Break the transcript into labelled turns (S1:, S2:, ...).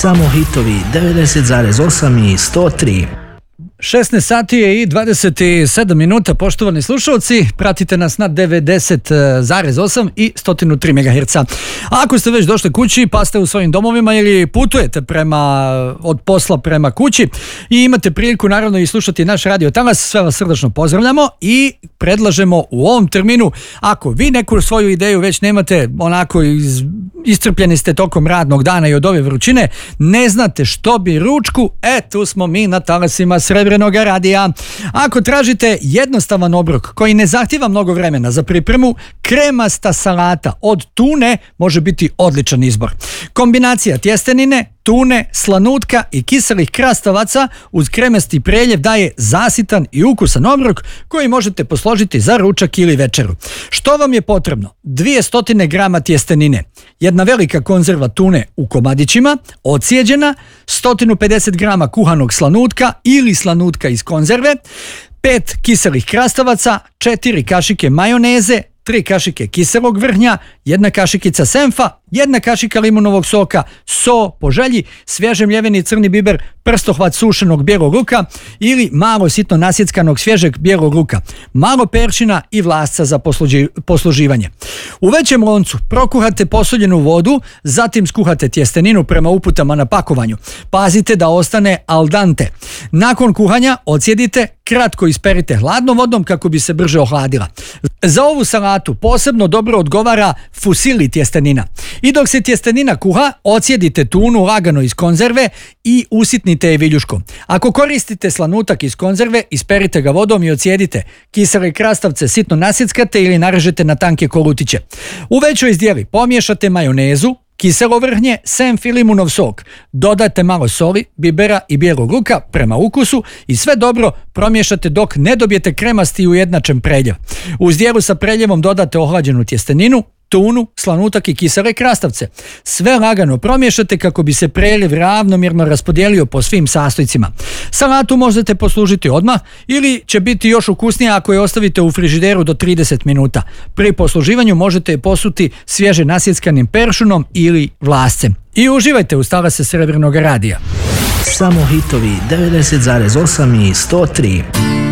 S1: Samo hitovi 90,8 i 103.
S2: 16 sati je i 27 minuta, poštovani slušalci, pratite nas na 90,8 i 103 MHz. A ako ste već došli kući, pa ste u svojim domovima ili putujete od posla prema kući i imate priliku naravno i slušati naš radio talas, sve vas srdačno pozdravljamo i predlažemo u ovom terminu, ako vi neku svoju ideju već nemate, onako iscrpljeni ste tokom radnog dana i od ove vrućine, ne znate što bi ručku, tu smo mi na talasima Srebrenog radija. Ako tražite jednostavan obrok koji ne zahtijeva mnogo vremena za pripremu, kremasta salata od tune može biti odličan izbor. Kombinacija tjestenine, tune, slanutka i kiselih krastavaca uz kremasti preljev daje zasitan i ukusan obrok koji možete posložiti za ručak ili večeru. Što vam je potrebno? 200 grama tjestenine, jedna velika konzerva tune u komadićima, ocijeđena, 150 grama kuhanog slanutka ili slanutka iz konzerve, 5 kiselih krastavaca, 4 kašike majoneze, 3 kašike kiselog vrhnja, 1 kašikica senfa, 1 kašika limunovog soka, so po želji, svježe mljeveni crni biber, prstohvat sušenog bijelog luka ili malo sitno nasjeckanog svježeg bijelog luka, malo peršina i vlasca za posluživanje. U većem loncu prokuhate posoljenu vodu, zatim skuhate tjesteninu prema uputama na pakovanju. Pazite da ostane al dente. Nakon kuhanja odsjedite, kratko isperite hladnom vodom kako bi se brže ohladila. Za ovu salatu posebno dobro odgovara fusili tjestenina. I dok se tjestenina kuha, odsjedite tunu lagano iz konzerve i usitnite je viljuškom. Ako koristite slanutak iz konzerve, isperite ga vodom i odsjedite. Kisele krastavce sitno nasjeckate ili narežete na tanke kolutiće. U većoj zdjeli pomiješate majonezu, kiselo vrhnje, senf i limunov sok. Dodajte malo soli, bibera i bijelog luka prema ukusu i sve dobro promiješate dok ne dobijete kremasti i ujednačen preljev. U zdjelu sa preljevom dodate ohlađenu tjesteninu, tunu, slanutak i kisele krastavce. Sve lagano promiješate kako bi se preljev ravnomjerno raspodijelio po svim sastojcima. Salatu možete poslužiti odmah ili će biti još ukusnija ako je ostavite u frižideru do 30 minuta. Pri posluživanju možete je posuti svježe nasjeckanim peršunom ili vlascem. I uživajte uz talase Srebrenog radija.
S1: Samo hitovi 90,8 i 103.